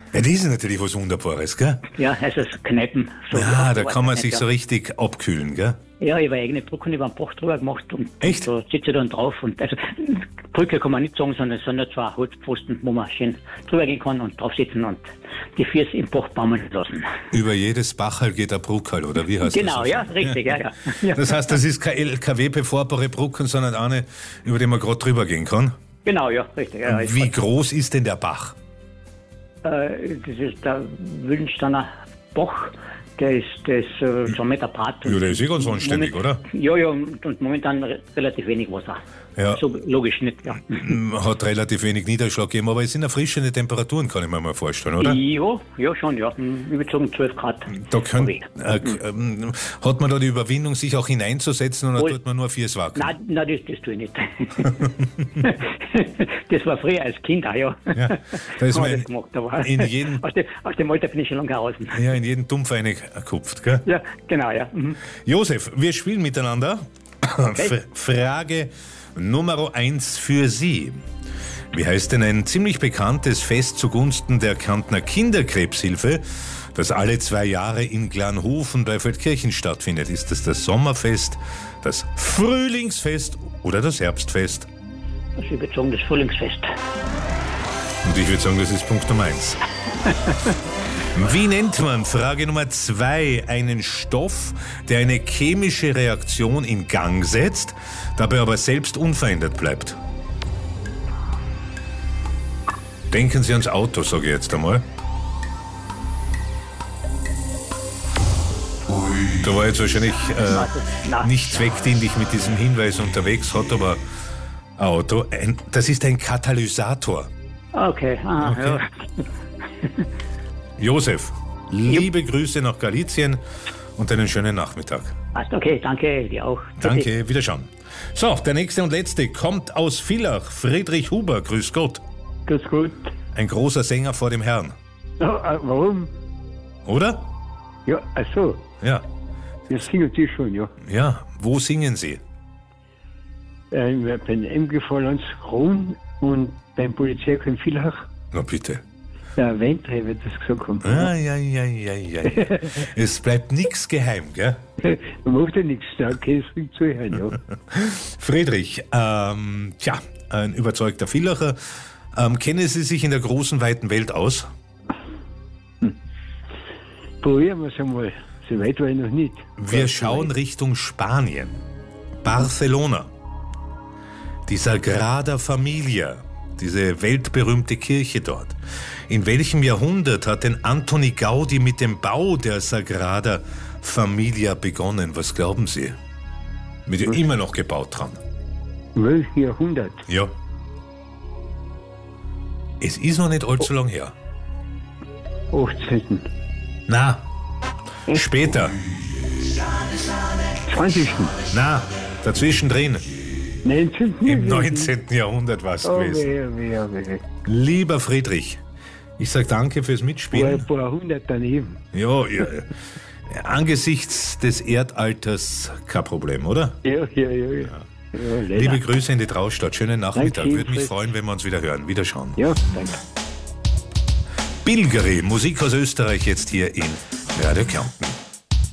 Ja, das ist natürlich was Wunderbares, gell? Ja, also das Kneipen. So Ja, da kann man nicht, sich so richtig abkühlen, gell? Ja, ich habe eine eigene Brücke über den Bach drüber gemacht und Echt? da sitze ich dann drauf. Und also Brücke kann man nicht sagen, sondern es sind nur zwei Holzpfosten, wo man schön drüber gehen kann und drauf sitzen und die Füße im Bach baumeln lassen. Über jedes Bachal geht ein Bruckerl, oder wie heißt Genau, das? ja, richtig, ja. Das heißt, das ist keine LKW-befahrbare Brücken, sondern eine, über die man gerade drüber gehen kann. Genau, ja, richtig. Ja, Wie groß ist denn der Bach? das ist der Wildensteiner Bach. Der ist 2 Meter breit. Ja, der ist ganz anständig, oder? Ja, und momentan relativ wenig Wasser. Ja. So logisch nicht, ja. Hat relativ wenig Niederschlag gegeben, aber es sind erfrischende Temperaturen, kann ich mir mal vorstellen, oder? Ja, schon, ja. Ich würde sagen 12 Grad. Da hat man da die Überwindung, sich auch hineinzusetzen, oder tut man nur fürs Wackeln? Nein, das tue ich nicht. Das war früher als Kind auch, ja. Ja, da ist man das gemacht, aber in jeden, aus dem Alter bin ich schon lange raus. ja, in jeden Tumpf reingekupft, gell? Ja, genau, ja. Mhm. Josef, wir spielen miteinander. Okay. Frage Nummer 1 für Sie. Wie heißt denn ein ziemlich bekanntes Fest zugunsten der Kärntner Kinderkrebshilfe, das alle 2 Jahre in Glanhofen bei Feldkirchen stattfindet? Ist das das Sommerfest, das Frühlingsfest oder das Herbstfest? Also ich würde sagen, das Frühlingsfest. Und ich würde sagen, das ist Punkt Nummer 1. Wie nennt man, Frage Nummer 2, einen Stoff, der eine chemische Reaktion in Gang setzt, dabei aber selbst unverändert bleibt? Denken Sie ans Auto, sage ich jetzt einmal. Da war jetzt wahrscheinlich nicht zweckdienlich mit diesem Hinweis unterwegs, hat aber ein Auto. Das ist ein Katalysator. Okay, ja. Josef, liebe Grüße nach Galizien und einen schönen Nachmittag. Passt, okay, danke, dir auch. Danke, wiederschauen. So, der nächste und letzte kommt aus Villach. Friedrich Huber, grüß Gott. Grüß Gott. Ein großer Sänger vor dem Herrn. Warum? Oder? Ja, ach so. Ja. Wir singen Sie schon, ja. Ja, wo singen Sie? Beim MG Vorlands Kron und beim Polizeikamp Villach. Na bitte. Der Wentre wird das gesagt haben. Ja. Es bleibt nichts geheim, gell? Man macht ja nichts, da kann es nicht zuhören, ja. Friedrich, ein überzeugter Villacher. Kennen Sie sich in der großen, weiten Welt aus? Probieren wir es einmal. So weit war ich noch nicht. Wir schauen Richtung Spanien. Barcelona. Die Sagrada Familia, diese weltberühmte Kirche dort. In welchem Jahrhundert hat denn Antoni Gaudi mit dem Bau der Sagrada Familia begonnen? Was glauben Sie? Wird ja immer noch gebaut dran. Welches Jahrhundert? Ja. Es ist noch nicht allzu lang her. 18. Na, später. 20. Na, dazwischen drin. 19. Im 19. Jahrhundert war es gewesen. Lieber Friedrich, ich sage danke fürs Mitspielen. Ein paar hundert daneben. Ja. Angesichts des Erdalters kein Problem, oder? Ja. Liebe Grüße in die Traustad. Schönen Nachmittag. Danke, Würde mich Fritz. freuen, wenn wir uns wieder hören. Wiederschauen. Ja, danke. Bilgeri, Musik aus Österreich jetzt hier in Radio Kärnten.